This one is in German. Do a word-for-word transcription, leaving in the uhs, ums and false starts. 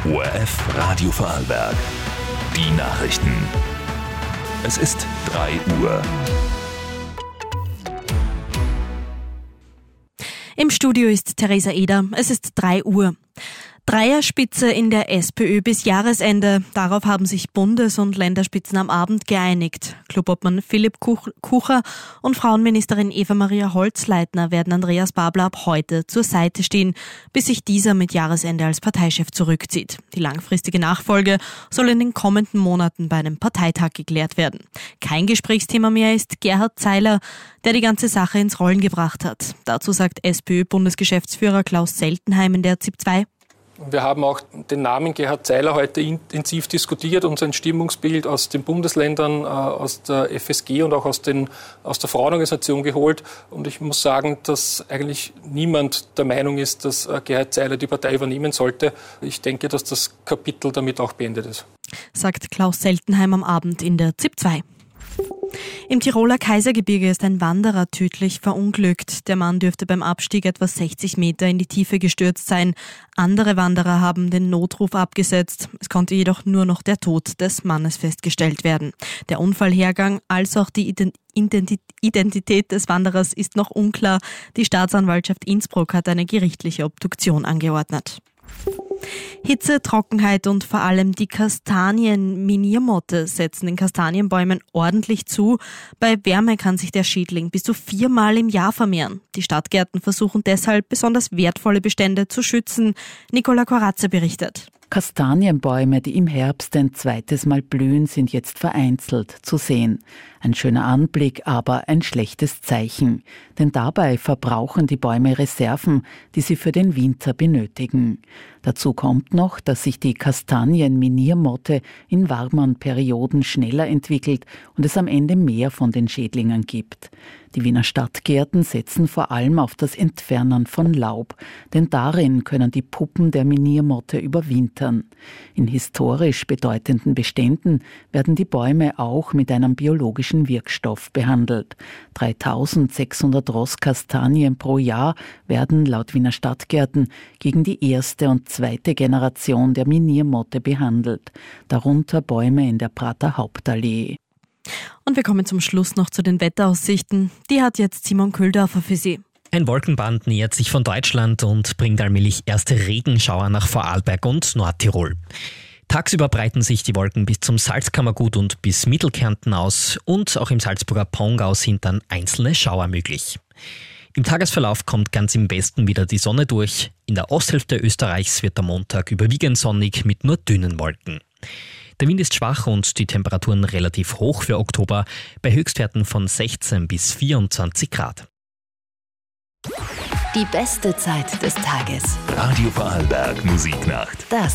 O R F Radio Vorarlberg. Die Nachrichten. Es ist drei Uhr. Im Studio ist Theresa Eder. Es ist drei Uhr. Dreierspitze in der SPÖ bis Jahresende. Darauf haben sich Bundes- und Länderspitzen am Abend geeinigt. Clubobmann Philipp Kuch- Kucher und Frauenministerin Eva-Maria Holzleitner werden Andreas Babler ab heute zur Seite stehen, bis sich dieser mit Jahresende als Parteichef zurückzieht. Die langfristige Nachfolge soll in den kommenden Monaten bei einem Parteitag geklärt werden. Kein Gesprächsthema mehr ist Gerhard Zeiler, der die ganze Sache ins Rollen gebracht hat. Dazu sagt SPÖ-Bundesgeschäftsführer Klaus Seltenheim in der Z I P zwei. Wir haben auch den Namen Gerhard Zeiler heute intensiv diskutiert und sein Stimmungsbild aus den Bundesländern, aus der F S G und auch aus, den, aus der Frauenorganisation geholt. Und ich muss sagen, dass eigentlich niemand der Meinung ist, dass Gerhard Zeiler die Partei übernehmen sollte. Ich denke, dass das Kapitel damit auch beendet ist. Sagt Klaus Seltenheim am Abend in der Z I P zwei. Im Tiroler Kaisergebirge ist ein Wanderer tödlich verunglückt. Der Mann dürfte beim Abstieg etwa sechzig Meter in die Tiefe gestürzt sein. Andere Wanderer haben den Notruf abgesetzt. Es konnte jedoch nur noch der Tod des Mannes festgestellt werden. Der Unfallhergang als auch die Identität des Wanderers ist noch unklar. Die Staatsanwaltschaft Innsbruck hat eine gerichtliche Obduktion angeordnet. Hitze, Trockenheit und vor allem die Kastanien-Miniermotte setzen den Kastanienbäumen ordentlich zu. Bei Wärme kann sich der Schädling bis zu viermal im Jahr vermehren. Die Stadtgärten versuchen deshalb, besonders wertvolle Bestände zu schützen. Nicola Corazze berichtet. Kastanienbäume, die im Herbst ein zweites Mal blühen, sind jetzt vereinzelt zu sehen. Ein schöner Anblick, aber ein schlechtes Zeichen. Denn dabei verbrauchen die Bäume Reserven, die sie für den Winter benötigen. Dazu kommt noch, dass sich die Kastanien-Miniermotte in warmen Perioden schneller entwickelt und es am Ende mehr von den Schädlingen gibt. Die Wiener Stadtgärten setzen vor allem auf das Entfernen von Laub, denn darin können die Puppen der Miniermotte überwintern. In historisch bedeutenden Beständen werden die Bäume auch mit einem biologischen Wirkstoff behandelt. dreitausendsechshundert Ross Kastanien pro Jahr werden laut Wiener Stadtgärten gegen die erste und zweite Generation der Miniermotte behandelt, darunter Bäume in der Prater Hauptallee. Und wir kommen zum Schluss noch zu den Wetteraussichten. Die hat jetzt Simon Köhldorfer für Sie. Ein Wolkenband nähert sich von Deutschland und bringt allmählich erste Regenschauer nach Vorarlberg und Nordtirol. Tagsüber breiten sich die Wolken bis zum Salzkammergut und bis Mittelkärnten aus und auch im Salzburger Pongau sind dann einzelne Schauer möglich. Im Tagesverlauf kommt ganz im Westen wieder die Sonne durch. In der Osthälfte Österreichs wird der Montag überwiegend sonnig mit nur dünnen Wolken. Der Wind ist schwach und die Temperaturen relativ hoch für Oktober, bei Höchstwerten von sechzehn bis vierundzwanzig Grad. Die beste Zeit des Tages. Radio Vorarlberg Musiknacht. Das